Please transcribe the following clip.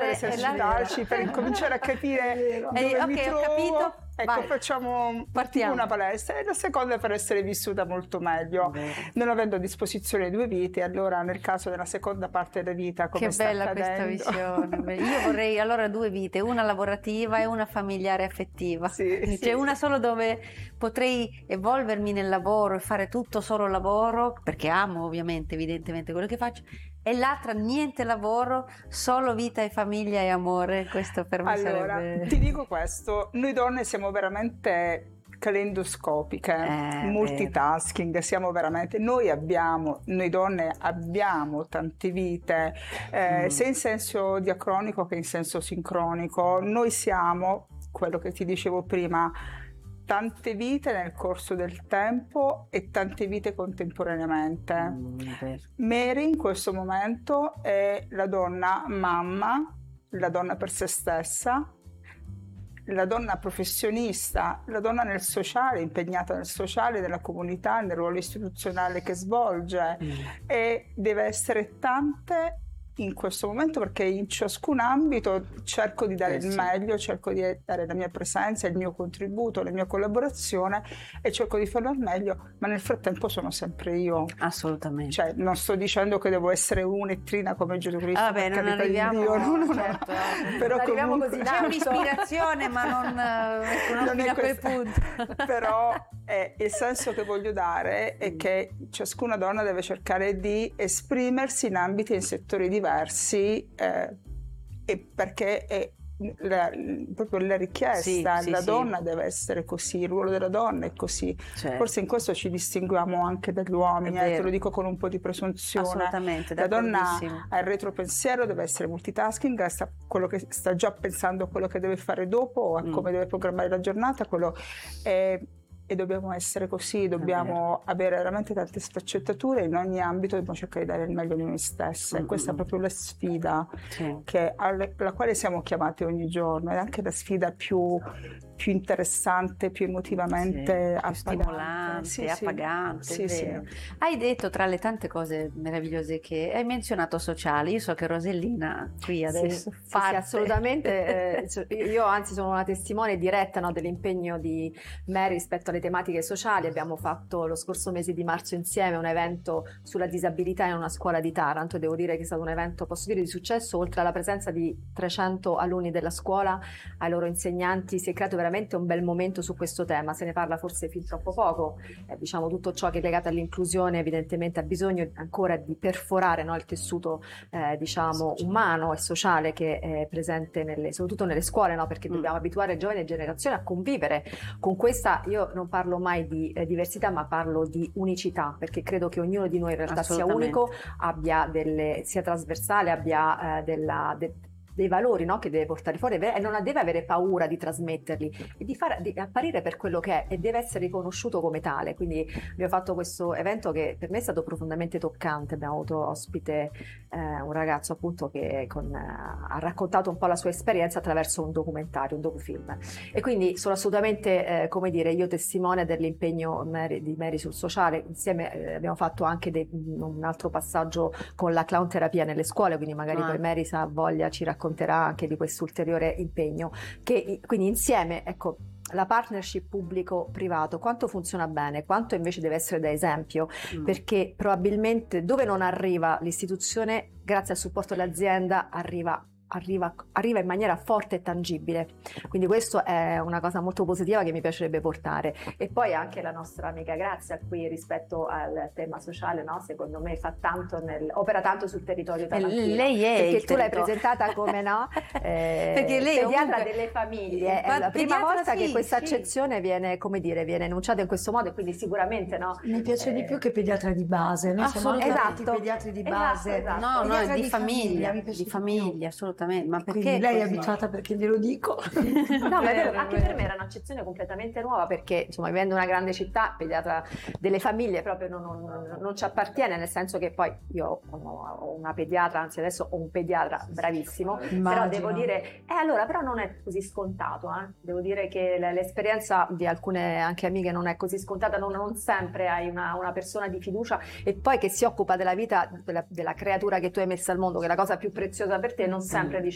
per esercitarci, per incominciare a capire dove mi trovo. Ho capito. Ecco, Vai. partiamo una palestra, e la seconda per essere vissuta molto meglio, non avendo a disposizione 2 vite. Allora, nel caso della seconda parte della vita, come che sta bella accadendo. questa visione. Io vorrei allora 2 vite, una lavorativa e una familiare affettiva. Sì, Cioè una solo dove potrei evolvermi nel lavoro e fare tutto solo lavoro, perché amo ovviamente, evidentemente quello che faccio, e l'altra niente lavoro, solo vita e famiglia e amore. Questo per me Allora, sarebbe... ti dico questo, noi donne siamo veramente calendoscopiche, multitasking, siamo veramente, noi donne abbiamo tante vite, sia in senso diacronico che in senso sincronico. Noi siamo, quello che ti dicevo prima, tante vite nel corso del tempo e tante vite contemporaneamente. Mary in questo momento è la donna mamma, la donna per se stessa, la donna professionista, la donna nel sociale, impegnata nel sociale, nella comunità, nel ruolo istituzionale che svolge, e deve essere tante in questo momento, perché in ciascun ambito cerco di dare il meglio, cerco di dare la mia presenza, il mio contributo, la mia collaborazione, e cerco di farlo al meglio, ma nel frattempo sono sempre io. Assolutamente. Cioè, non sto dicendo che devo essere un'ettrina come Gesù Cristo. Vabbè, non arriviamo, certo, però non arriviamo comunque, così, c'è un'ispirazione, ma non fino a quel punto. Però il senso che voglio dare è che ciascuna donna deve cercare di esprimersi in ambiti e in settori diversi, e perché è proprio la richiesta, la donna deve essere così, il ruolo della donna è così. Certo. Forse in questo ci distinguiamo anche dagli uomini, te lo dico con un po' di presunzione. Assolutamente, la donna ha il retropensiero, deve essere multitasking, quello che sta già pensando a quello che deve fare dopo, a come deve programmare la giornata, e dobbiamo essere così, dobbiamo avere veramente tante sfaccettature in ogni ambito, dobbiamo cercare di dare il meglio di noi stesse. Questa è proprio la sfida alla quale siamo chiamati ogni giorno, è anche la sfida più interessante, più emotivamente stimolante, appagante. Hai detto, tra le tante cose meravigliose che hai menzionato, sociale. Io so che Rosellina qui adesso parte. Assolutamente. Io anzi sono una testimone diretta, no, dell'impegno di Mary rispetto alle tematiche sociali. Abbiamo fatto lo scorso mese di marzo insieme un evento sulla disabilità in una scuola di Taranto, e devo dire che è stato un evento, posso dire, di successo. Oltre alla presenza di 300 alunni della scuola, ai loro insegnanti, si è creato veramente un bel momento su questo tema. Se ne parla forse fin troppo poco, diciamo tutto ciò che è legato all'inclusione evidentemente ha bisogno ancora di perforare, no, il tessuto diciamo umano e sociale che è presente soprattutto nelle scuole, no, perché dobbiamo abituare le giovani generazioni a convivere con questa, io non parlo mai di diversità, ma parlo di unicità, perché credo che ognuno di noi in realtà sia unico, sia trasversale, abbia dei valori, no, che deve portare fuori, e non deve avere paura di trasmetterli e di apparire per quello che è, e deve essere riconosciuto come tale. Quindi abbiamo fatto questo evento che per me è stato profondamente toccante. Abbiamo avuto ospite un ragazzo appunto che ha raccontato un po' la sua esperienza attraverso un documentario, un docufilm, e quindi sono assolutamente come dire, io testimone dell'impegno di Mary sul sociale. Insieme abbiamo fatto anche un altro passaggio con la clown terapia nelle scuole, quindi magari poi Mary, se ha voglia, ci racconterà anche di questo ulteriore impegno, che quindi insieme, ecco, la partnership pubblico-privato quanto funziona bene, quanto invece deve essere da esempio, perché probabilmente dove non arriva l'istituzione, grazie al supporto dell'azienda arriva in maniera forte e tangibile. Quindi questo è una cosa molto positiva che mi piacerebbe portare. E poi anche la nostra amica Grazia qui, rispetto al tema sociale, no? Secondo me opera tanto sul territorio tarantino. Lei è perché tu l'hai presentata come perché lei pediatra delle famiglie. È la prima volta che questa accezione viene enunciata in questo modo, e quindi sicuramente, no? Mi piace di più che pediatra di base. Noi siamo anche pediatri di base. No, di famiglia, assolutamente. Ma perché quindi lei è abituata, perché glielo dico. No, anche per me era un'accezione completamente nuova, perché insomma, vivendo in una grande città, pediatra delle famiglie proprio non ci appartiene, nel senso che poi io ho una pediatra, anzi adesso ho un pediatra bravissimo. Immagino. Però devo dire, però non è così scontato, devo dire che l'esperienza di alcune anche amiche non è così scontata, non sempre hai una persona di fiducia, e poi che si occupa della vita della creatura che tu hai messo al mondo, che è la cosa più preziosa per te, non sempre